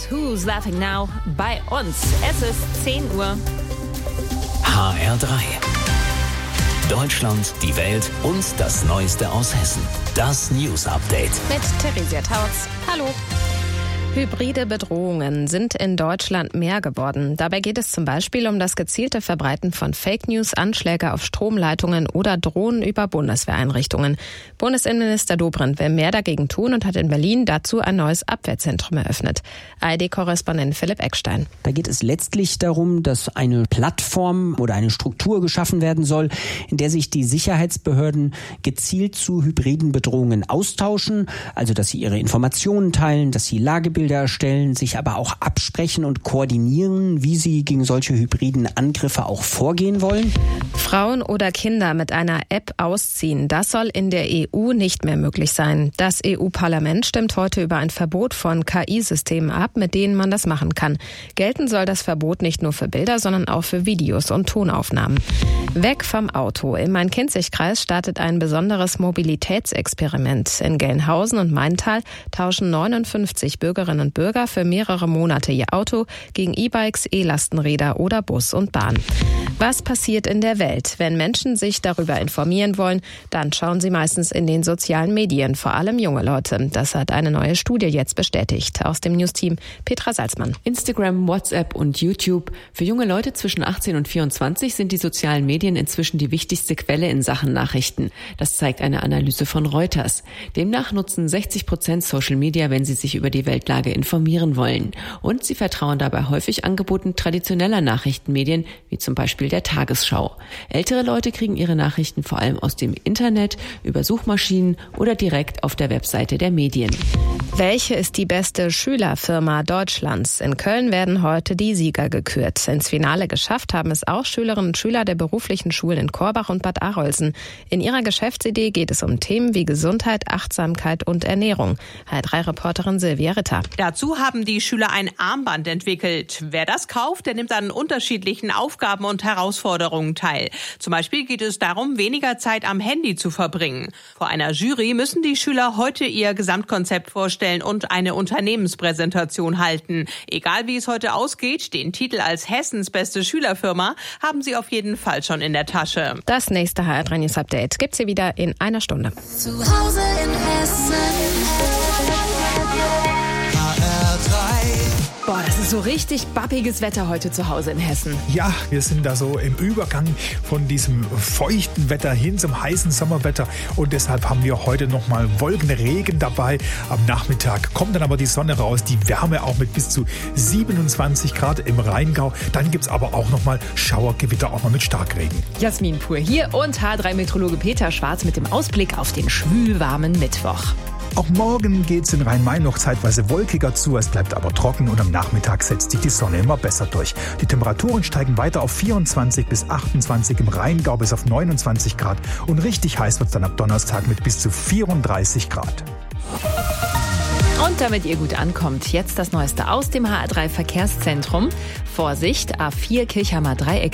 Who's Laughing Now bei uns. Es ist 10 Uhr. HR3. Deutschland, die Welt und das Neueste aus Hessen. Das News Update. Mit Theresia Tautz. Hallo. Hybride Bedrohungen sind in Deutschland mehr geworden. Dabei geht es zum Beispiel um das gezielte Verbreiten von Fake News, Anschläge auf Stromleitungen oder Drohnen über Bundeswehreinrichtungen. Bundesinnenminister Dobrindt will mehr dagegen tun und hat in Berlin dazu ein neues Abwehrzentrum eröffnet. ARD-Korrespondent Philipp Eckstein. Da geht es letztlich darum, dass eine Plattform oder eine Struktur geschaffen werden soll, in der sich die Sicherheitsbehörden gezielt zu hybriden Bedrohungen austauschen, also dass sie ihre Informationen teilen, dass sie Lagebilder erstellen, sich aber auch absprechen und koordinieren, wie sie gegen solche hybriden Angriffe auch vorgehen wollen. Frauen oder Kinder mit einer App ausziehen, das soll in der EU nicht mehr möglich sein. Das EU-Parlament stimmt heute über ein Verbot von KI-Systemen ab, mit denen man das machen kann. Gelten soll das Verbot nicht nur für Bilder, sondern auch für Videos und Tonaufnahmen. Weg vom Auto. Im Main-Kinzig-Kreis startet ein besonderes Mobilitätsexperiment. In Gelnhausen und Maintal tauschen 59 Bürgerinnen und Bürger für mehrere Monate ihr Auto gegen E-Bikes, E-Lastenräder oder Bus und Bahn. Was passiert in der Welt? Wenn Menschen sich darüber informieren wollen, dann schauen sie meistens in den sozialen Medien, vor allem junge Leute. Das hat eine neue Studie jetzt bestätigt. Aus dem News-Team Petra Salzmann. Instagram, WhatsApp und YouTube. Für junge Leute zwischen 18 und 24 sind die sozialen Medien inzwischen die wichtigste Quelle in Sachen Nachrichten. Das zeigt eine Analyse von Reuters. Demnach nutzen 60% Social Media, wenn sie sich über die Weltlage informieren wollen. Und sie vertrauen dabei häufig Angeboten traditioneller Nachrichtenmedien, wie zum Beispiel der Tagesschau. Ältere Leute kriegen ihre Nachrichten vor allem aus dem Internet, über Suchmaschinen oder direkt auf der Webseite der Medien. Welche ist die beste Schülerfirma Deutschlands? In Köln werden heute die Sieger gekürt. Ins Finale geschafft haben es auch Schülerinnen und Schüler der beruflichen Schulen in Korbach und Bad Arolsen. In ihrer Geschäftsidee geht es um Themen wie Gesundheit, Achtsamkeit und Ernährung. HR3-Reporterin Silvia Ritter. Dazu haben die Schüler ein Armband entwickelt. Wer das kauft, der nimmt an unterschiedlichen Aufgaben und Herausforderungen teil. Zum Beispiel geht es darum, weniger Zeit am Handy zu verbringen. Vor einer Jury müssen die Schüler heute ihr Gesamtkonzept vorstellen und eine Unternehmenspräsentation halten. Egal wie es heute ausgeht, den Titel als Hessens beste Schülerfirma haben sie auf jeden Fall schon in der Tasche. Das nächste HR3 News Update gibt's hier wieder in einer Stunde. Zu Hause in Hessen. Boah, das ist so richtig babbiges Wetter heute zu Hause in Hessen. Ja, wir sind da so im Übergang von diesem feuchten Wetter hin zum heißen Sommerwetter und deshalb haben wir heute nochmal Wolkenregen dabei. Am Nachmittag kommt dann aber die Sonne raus, die Wärme auch mit bis zu 27 Grad im Rheingau. Dann gibt's aber auch nochmal Schauergewitter, auch mal mit Starkregen. Jasmin Pur hier und H3-Meteorologe Peter Schwarz mit dem Ausblick auf den schwülwarmen Mittwoch. Auch morgen geht's in Rhein-Main noch zeitweise wolkiger zu, es bleibt aber trocken und am Nachmittag setzt sich die Sonne immer besser durch. Die Temperaturen steigen weiter auf 24 bis 28 im Rheingau bis auf 29 Grad und richtig heiß wird's dann ab Donnerstag mit bis zu 34 Grad. Und damit ihr gut ankommt, jetzt das Neueste aus dem HR3 Verkehrszentrum. Vorsicht, A4 Kirchheimer Dreieck